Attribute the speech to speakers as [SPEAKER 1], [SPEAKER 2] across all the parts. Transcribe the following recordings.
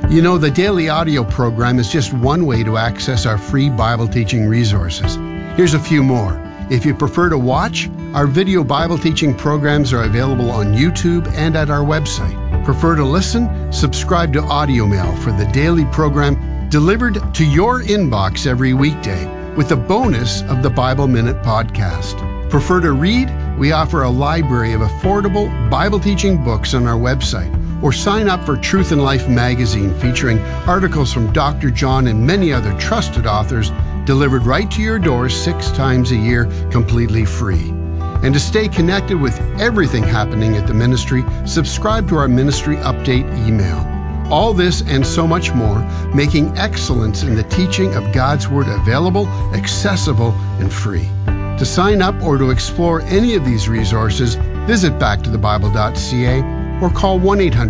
[SPEAKER 1] You know, the daily audio program is just one way to access our free Bible teaching resources. Here's a few more. If you prefer to watch, our video Bible teaching programs are available on YouTube and at our website. Prefer to listen? Subscribe to Audio Mail for the daily program delivered to your inbox every weekday with a bonus of the Bible Minute podcast. Prefer to read? We offer a library of affordable Bible teaching books on our website. Or sign up for Truth and Life magazine featuring articles from Dr. John and many other trusted authors delivered right to your door 6 times a year, completely free. And to stay connected with everything happening at the ministry, subscribe to our ministry update email. All this and so much more, making excellence in the teaching of God's Word available, accessible, and free. To sign up or to explore any of these resources, visit backtothebible.ca or call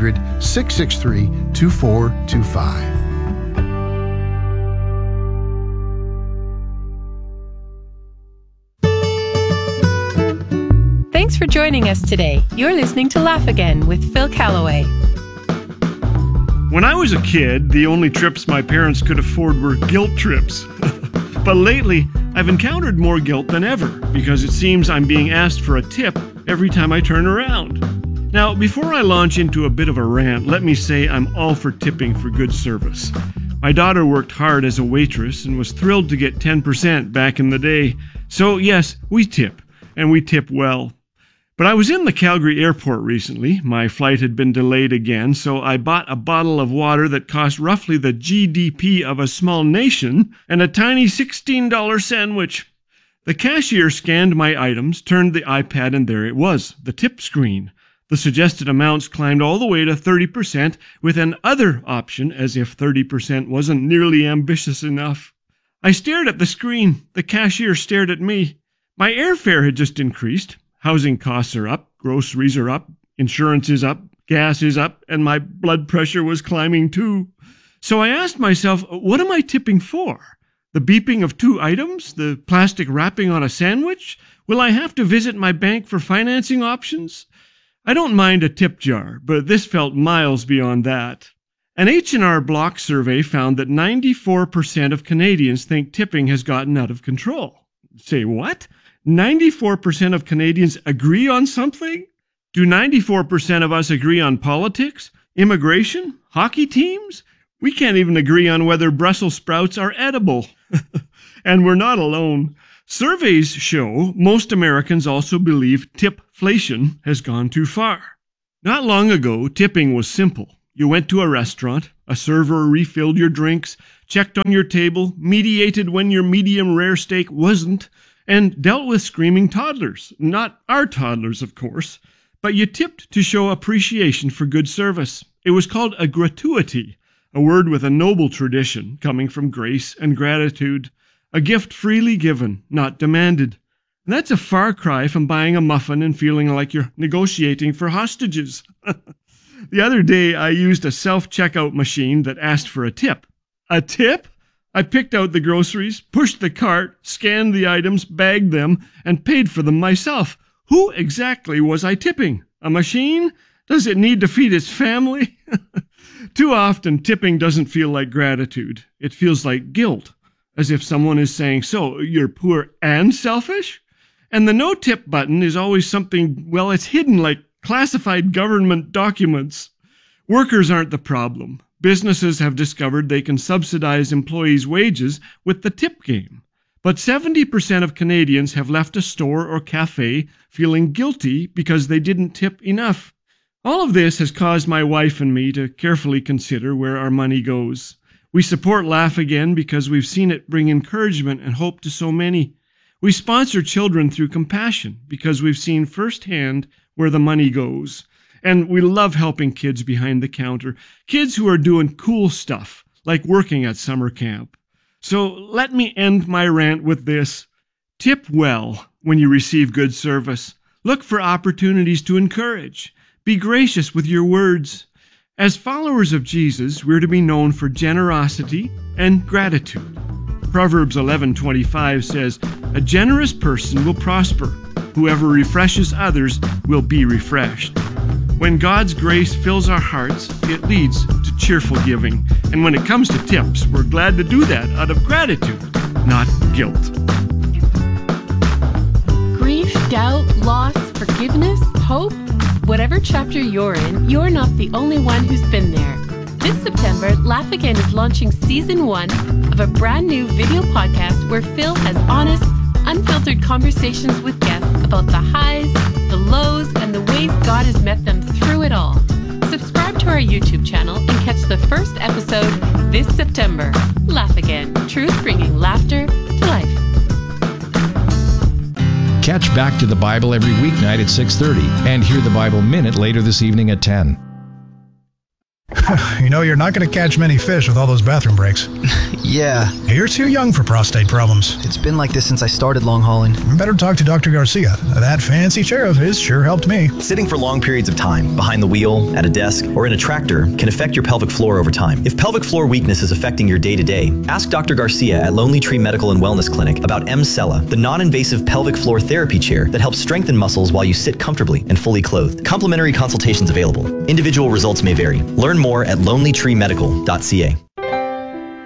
[SPEAKER 1] 1-800-663-2425.
[SPEAKER 2] Thanks for joining us today. You're listening to Laugh Again with Phil Callaway.
[SPEAKER 3] When I was a kid, the only trips my parents could afford were guilt trips. But lately, I've encountered more guilt than ever because it seems I'm being asked for a tip every time I turn around. Now, before I launch into a bit of a rant, let me say I'm all for tipping for good service. My daughter worked hard as a waitress and was thrilled to get 10% back in the day. So yes, we tip, and we tip well. But I was in the Calgary airport recently. My flight had been delayed again, so I bought a bottle of water that cost roughly the GDP of a small nation and a tiny $16 sandwich. The cashier scanned my items, turned the iPad, and there it was, the tip screen. The suggested amounts climbed all the way to 30% with an other option, as if 30% wasn't nearly ambitious enough. I stared at the screen. The cashier stared at me. My airfare had just increased. Housing costs are up, groceries are up, insurance is up, gas is up, and my blood pressure was climbing too. So I asked myself, what am I tipping for? The beeping of 2 items? The plastic wrapping on a sandwich? Will I have to visit my bank for financing options? I don't mind a tip jar, but this felt miles beyond that. An H&R Block survey found that 94% of Canadians think tipping has gotten out of control. Say what? 94% of Canadians agree on something? Do 94% of us agree on politics, immigration, hockey teams? We can't even agree on whether Brussels sprouts are edible. And we're not alone. Surveys show most Americans also believe tipflation has gone too far. Not long ago, tipping was simple. You went to a restaurant, a server refilled your drinks, checked on your table, mediated when your medium rare steak wasn't, and dealt with screaming toddlers. Not our toddlers, of course, but you tipped to show appreciation for good service. It was called a gratuity, a word with a noble tradition coming from grace and gratitude. A gift freely given, not demanded. And that's a far cry from buying a muffin and feeling like you're negotiating for hostages. The other day, I used a self-checkout machine that asked for a tip. A tip? I picked out the groceries, pushed the cart, scanned the items, bagged them, and paid for them myself. Who exactly was I tipping? A machine? Does it need to feed its family? Too often, tipping doesn't feel like gratitude. It feels like guilt. As if someone is saying, so, you're poor and selfish? And the no-tip button is always something, well, it's hidden like classified government documents. Workers aren't the problem. Businesses have discovered they can subsidize employees' wages with the tip game. But 70% of Canadians have left a store or cafe feeling guilty because they didn't tip enough. All of this has caused my wife and me to carefully consider where our money goes. We support Laugh Again because we've seen it bring encouragement and hope to so many. We sponsor children through compassion because we've seen firsthand where the money goes. And we love helping kids behind the counter, kids who are doing cool stuff, like working at summer camp. So let me end my rant with this. Tip well when you receive good service. Look for opportunities to encourage. Be gracious with your words. As followers of Jesus, we're to be known for generosity and gratitude. Proverbs 11:25 says, "A generous person will prosper. Whoever refreshes others will be refreshed." When God's grace fills our hearts, it leads to cheerful giving. And when it comes to tips, we're glad to do that out of gratitude, not guilt.
[SPEAKER 2] Grief, doubt, loss, forgiveness, hope. Whatever chapter you're in, you're not the only one who's been there. This September, Laugh Again is launching Season 1 of a brand new video podcast where Phil has honest, unfiltered conversations with guests about the highs, the lows, and the ways God has met them through it all. Subscribe to our YouTube channel and catch the first episode this September. Laugh Again, truth bringing laughter to life.
[SPEAKER 4] Catch Back to the Bible every weeknight at 6:30 and hear the Bible Minute later this evening at 10.
[SPEAKER 5] You know, you're not going to catch many fish with all those bathroom breaks.
[SPEAKER 6] Yeah.
[SPEAKER 5] You're too young for prostate problems.
[SPEAKER 6] It's been like this since I started long hauling.
[SPEAKER 5] You better talk to Dr. Garcia. That fancy chair of his sure helped me.
[SPEAKER 7] Sitting for long periods of time, behind the wheel, at a desk, or in a tractor, can affect your pelvic floor over time. If pelvic floor weakness is affecting your day-to-day, ask Dr. Garcia at Lonely Tree Medical and Wellness Clinic about Emsella, the non-invasive pelvic floor therapy chair that helps strengthen muscles while you sit comfortably and fully clothed. Complimentary consultations available. Individual results may vary. Learn more at lonelytreemedical.ca.